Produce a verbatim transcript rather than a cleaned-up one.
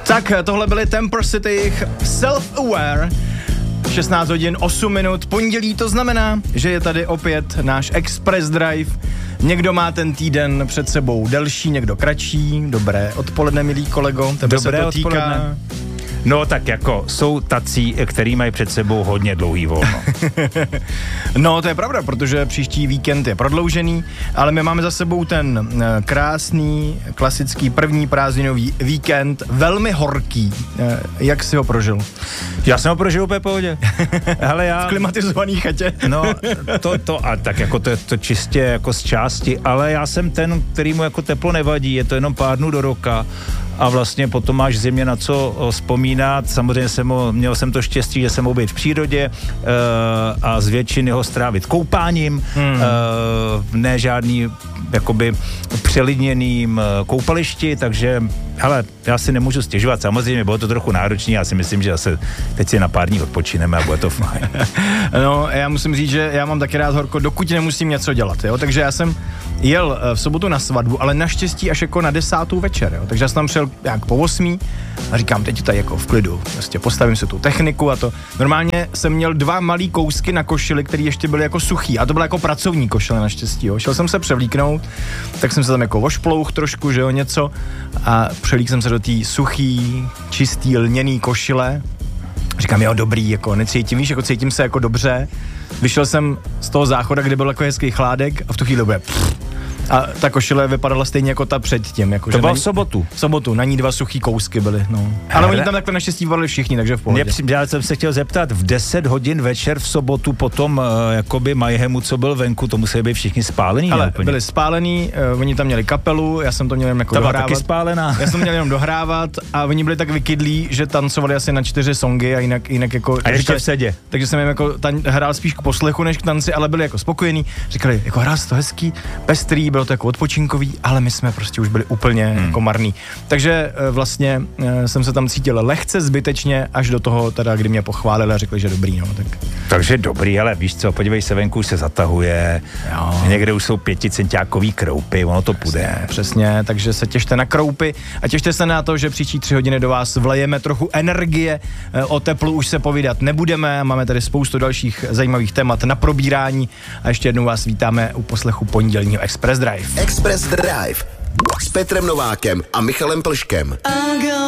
Tak, tohle byly Temper City, Self-Aware, šestnáct hodin osm minut, pondělí, to znamená, že je tady opět náš Express Drive. Někdo má ten týden před sebou delší, někdo kratší. Dobré odpoledne, milý kolego, tebe Dobré se to týká. Odpoledne. No tak jako jsou tací, který mají před sebou hodně dlouhý volno. No to je pravda, protože příští víkend je prodloužený, ale my máme za sebou ten krásný, klasický první prázdninový víkend, velmi horký. Jak jsi ho prožil? Já jsem ho prožil úplně v pohodě. Hele, já... V klimatizovaný chatě. No to, to a tak jako to je to čistě jako z části, ale já jsem ten, kterýmu jako teplo nevadí, je to jenom pár dnů do roka. A vlastně potom máš zimě na co vzpomínat. Samozřejmě jsem ho, měl jsem to štěstí, že jsem mohl být v přírodě uh, a z většiny ho strávit koupáním, hmm. uh, ne žádný jakoby přelidněným koupališti, takže hele, já si nemůžu stěžovat, samozřejmě bylo to trochu náročné, já si myslím, že zase teď si na pár dní odpočineme a bude to fajn. No, já musím říct, že já mám taky rád horko, dokud nemusím něco dělat, jo, takže já jsem jel v sobotu na svatbu, ale naštěstí až jako na desátou večer, jo, takže já jsem tam přijel jak po osmí a říkám, teď tady jako v klidu, prostě postavím si tu techniku a to. Normálně jsem měl dva malý kousky na košili, které ještě byly jako suchý a to bylo jako pracovní košile naštěstí, jo. Šel jsem se převlíknout, tak jsem se tam jako ošplouch trošku, že jo, něco a převlík jsem se do té suchý, čistý, lněný košile. Říkám, jo, dobrý, jako necítím, víš, jako cítím se jako dobře. Vyšel jsem z toho záchoda, kde byl jako hezký chládek a v tu chvíli bude pff, a ta košile vypadala stejně jako ta předtím. Jako, to bylo v ní, sobotu. V sobotu, na ní dva suchý kousky byly, no. Ale oni tam takhle naštěstí vypadali všichni, takže v pohodě. Mě, já jsem se chtěl zeptat, v deset hodin večer v sobotu potom uh, jakoby Mayhemu, co byl venku, to museli být všichni spálení. Ale byli spálení, uh, oni tam měli kapelu, já jsem to měl jenom jako ta byla dohrávat. taky spálená. Já jsem měl jenom dohrávat a oni byli tak vykydlí, že tancovali asi na čtyři songy a jinak, jinak jako... A ještě v sedě. Takže jsem jim jako tan- hrál spíš k poslechu než k tanci, ale byli jako spokojení. Říkali, jako hrál to hezký, pestrý, bylo to jako odpočinkový, ale my jsme prostě už byli úplně hmm. jako marný. Takže vlastně jsem se tam cítil lehce zbytečně až do toho teda, kdy mě pochválili a řekli, že dobrý, no. Tak. Takže dobrý, ale víš co, podívej se, venku už se zatahuje, jo. Někde už jsou pěticentiákový kroupy, ono to půjde. Přesně, přesně, takže se těšte na kroupy a těšte se na to, že příští tři hodiny do vás vlejeme trochu energie, o teplu už se povídat nebudeme, máme tady spoustu dalších zajímavých témat na probírání a ještě jednou vás vítáme u poslechu pondělního Express Drive. Express Drive s Petrem Novákem a Michalem Plškem.